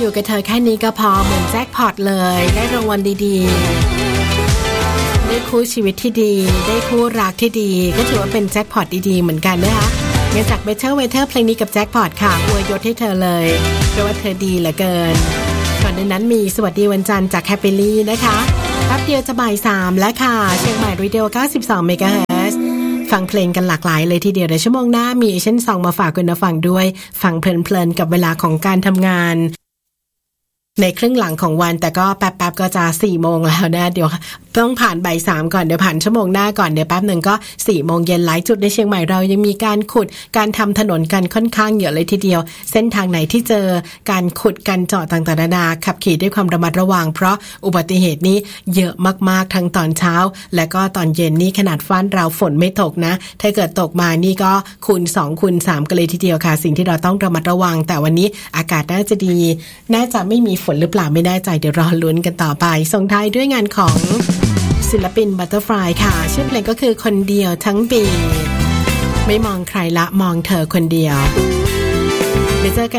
อยู่กับเธอแค่นี้ก็พอเหมือนแจ็คพอตเลยได้รางวัลดีๆได้คู่ชีวิตที่ดีได้คู่รักที่ดีก็ถือว่าเป็นแจ็คพอตดีๆเหมือนกันนะคะเงินจากเบเทอร์เวเทอร์เพลงนี้กับแจ็คพอตค่ะอวยยศให้เธอเลยเพราะว่าเธอดีเหลือเกินก่อนหน้านั้นมีสวัสดีวันจันทร์จากแฮปปี้ลี่นะคะแป๊บเดียวจะบ่าย 3แล้วค่ะเชียงใหม่รีเดียว92 เมกะเฮิรตซ์ฟังเพลงกันหลากหลายเลยทีเดียวในชั่วโมงหน้ามีเช่นซองมาฝากคุณผู้ฟังด้วยฟังเพลินๆกับเวลาของการทำงานในครึ่งหลังของวันแต่ก็แป๊บๆก็จะ 4 โมงแล้วนะเดี๋ยวต้องผ่านบ่าย 3ก่อนเดี๋ยวผ่านชั่วโมงหน้าก่อนเดี๋ยวแป๊บนึงก็ 4 โมงเย็นหลายจุดในเชียงใหม่เรายังมีการขุดการทำถนนกันค่อนข้างเยอะเลยทีเดียวเส้นทางไหนที่เจอการขุดการเจาะต่างๆนานาขับขี่ด้วยความระมัดระวังเพราะอุบัติเหตุนี้เยอะมากๆทั้งตอนเช้าและก็ตอนเย็นนี่ขนาดฟ้านเราฝนไม่ตกนะถ้าเกิดตกมานี่ก็คูณ2คูณ3กันเลยทีเดียวค่ะสิ่งที่เราต้องระมัดระวังแต่วันนี้อากาศน่าจะดีน่าจะไม่มีฝนหรือเปล่าไม่แน่ใจเดี๋ยวรอลุ้นกันต่อไปส่งท้ายด้วยงานของศิลปิน Butterfly ค่ะชื่อเพลงก็คือคนเดียวทั้งปีไม่มองใครละมองเธอคนเดียวไปเจอกัน